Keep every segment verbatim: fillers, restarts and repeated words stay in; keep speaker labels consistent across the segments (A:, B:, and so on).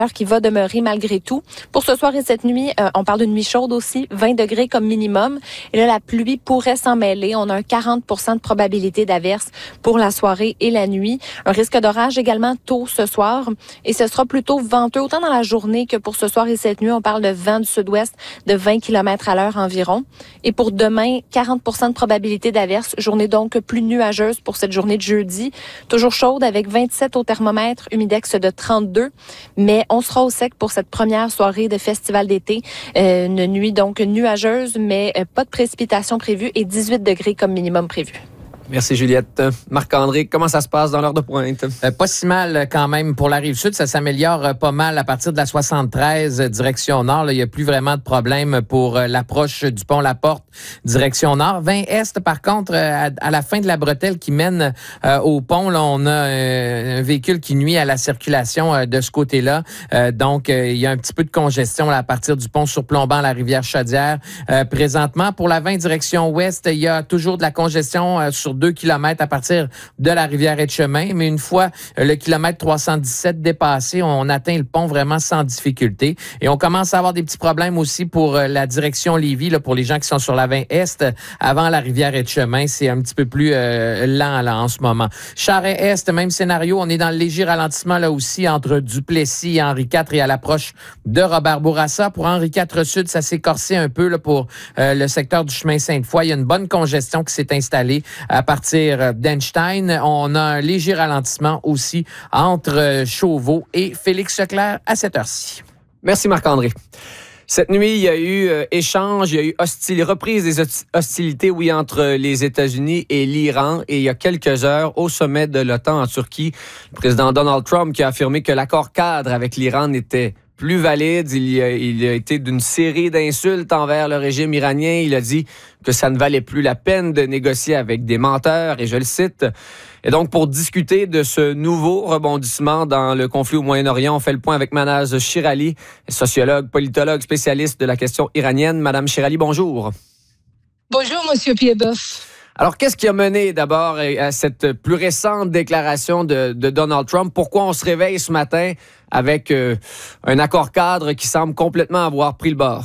A: qui va demeurer malgré tout. Pour ce soir et cette nuit, euh, on parle d'une nuit chaude aussi, vingt degrés comme minimum. Et là, la pluie pourrait s'en mêler. On a un quarante pour cent de probabilité d'averse pour la soirée et la nuit. Un risque d'orage également tôt ce soir. Et ce sera plutôt venteux, autant dans la journée que pour ce soir et cette nuit. On parle de vent du sud-ouest de vingt kilomètres à l'heure environ. Et pour demain, quarante pour cent de probabilité d'averse. Journée donc plus nuageuse pour cette journée de jeudi. Toujours chaude avec vingt-sept au thermomètre, humidex de trente-deux. Mais on sera au sec pour cette première soirée de festival d'été. Euh, une nuit donc nuageuse, mais euh, pas de précipitations prévues et dix-huit degrés comme minimum prévu.
B: Merci Juliette. Marc-André, comment ça se passe dans l'heure de pointe?
C: Euh, pas si mal quand même pour la Rive-Sud. Ça s'améliore euh, pas mal à partir de la soixante-treize, euh, direction nord. Là, il n'y a plus vraiment de problème pour euh, l'approche du pont La Porte, direction nord. vingt est, par contre, euh, à, à la fin de la bretelle qui mène euh, au pont, là, on a euh, un véhicule qui nuit à la circulation euh, de ce côté-là. Euh, donc, euh, il y a un petit peu de congestion là, à partir du pont surplombant la rivière Chaudière. Euh, présentement, pour la vingt direction ouest, il y a toujours de la congestion euh, sur deux kilomètres à partir de la rivière Etchemin, mais une fois le kilomètre trois cent dix-sept dépassé, on atteint le pont vraiment sans difficulté. Et on commence à avoir des petits problèmes aussi pour la direction Lévis, là, pour les gens qui sont sur la vingt est, avant la rivière Etchemin, c'est un petit peu plus euh, lent là, en ce moment. Charest-Est, même scénario, on est dans le léger ralentissement là aussi entre Duplessis et Henri quatre et à l'approche de Robert-Bourassa. Pour Henri quatre Sud, ça s'est corsé un peu là, pour euh, le secteur du chemin Sainte-Foy. Il y a une bonne congestion qui s'est installée à partir d'Einstein. On a un léger ralentissement aussi entre Chauveau et Félix-Leclerc à cette heure-ci.
B: Merci Marc-André. Cette nuit, il y a eu euh, échange, il y a eu hostil, reprise des hostilités, oui, entre les États-Unis et l'Iran. Et il y a quelques heures, au sommet de l'OTAN en Turquie, le président Donald Trump qui a affirmé que l'accord cadre avec l'Iran n'était plus valide. Il a, il a été d'une série d'insultes envers le régime iranien. Il a dit que ça ne valait plus la peine de négocier avec des menteurs, et je le cite. Et donc, pour discuter de ce nouveau rebondissement dans le conflit au Moyen-Orient, on fait le point avec Manaz Shirali, sociologue, politologue, spécialiste de la question iranienne. Madame Shirali, bonjour.
D: Bonjour, Monsieur Piedboeuf.
B: Alors, qu'est-ce qui a mené d'abord à cette plus récente déclaration de, de Donald Trump? Pourquoi on se réveille ce matin avec euh, un accord cadre qui semble complètement avoir pris le bord?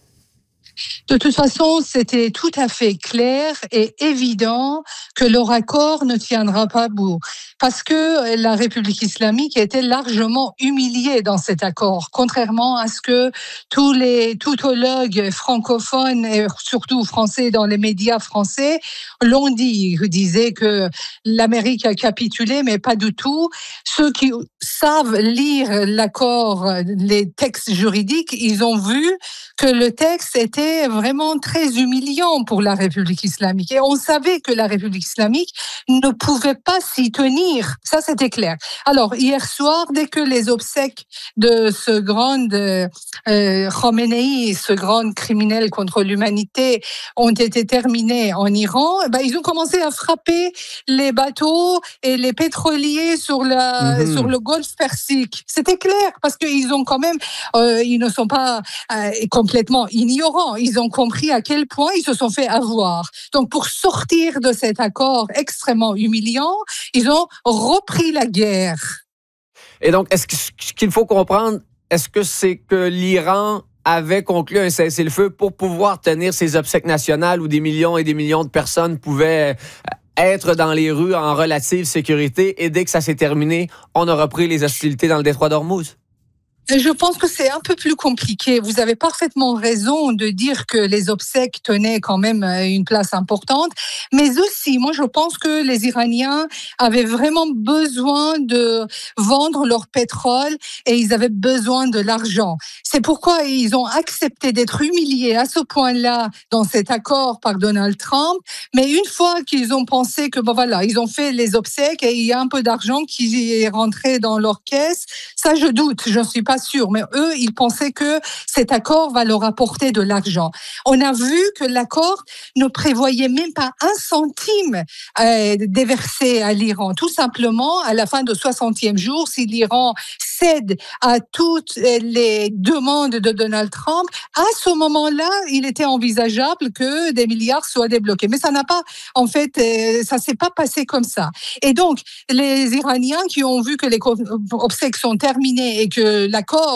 D: De toute façon, c'était tout à fait clair et évident que leur accord ne tiendra pas bout. Parce que la République islamique était largement humiliée dans cet accord, contrairement à ce que tous les tautologues francophones et surtout français dans les médias français l'ont dit. Ils disaient que l'Amérique a capitulé, mais pas du tout. Ceux qui savent lire l'accord, les textes juridiques, ils ont vu que le texte était vraiment très humiliant pour la République islamique. Et on savait que la République islamique ne pouvait pas s'y tenir. Ça, c'était clair. Alors, hier soir, dès que les obsèques de ce grand euh, Khomeini, ce grand criminel contre l'humanité, ont été terminées en Iran, ben, ils ont commencé à frapper les bateaux et les pétroliers sur, la, mmh. sur le golfe Persique. C'était clair, parce qu'ils ont quand même, euh, ils ne sont pas euh, complètement ignorants. Ils ont compris à quel point ils se sont fait avoir. Donc, pour sortir de cet accord extrêmement humiliant, ils ont repris la guerre.
B: Et donc, est-ce que, ce qu'il faut comprendre, est-ce que c'est que l'Iran avait conclu un cessez-le-feu pour pouvoir tenir ses obsèques nationales où des millions et des millions de personnes pouvaient être dans les rues en relative sécurité, et dès que ça s'est terminé, on a repris les hostilités dans le détroit d'Ormuz?
D: Je pense que c'est un peu plus compliqué. Vous avez parfaitement raison de dire que les obsèques tenaient quand même une place importante. Mais aussi, moi, je pense que les Iraniens avaient vraiment besoin de vendre leur pétrole et ils avaient besoin de l'argent. C'est pourquoi ils ont accepté d'être humiliés à ce point-là dans cet accord par Donald Trump. Mais une fois qu'ils ont pensé que, bon voilà, ils ont fait les obsèques et il y a un peu d'argent qui est rentré dans leur caisse, ça, je doute. Je ne suis pas sûr, mais eux, ils pensaient que cet accord va leur apporter de l'argent. On a vu que l'accord ne prévoyait même pas un centime euh, déversé à l'Iran. Tout simplement, à la fin du soixantième jour, si l'Iran cède à toutes les demandes de Donald Trump, à ce moment-là, il était envisageable que des milliards soient débloqués. Mais ça n'a pas, en fait, ça s'est pas passé comme ça. Et donc, les Iraniens qui ont vu que les obsèques sont terminées et que l'accord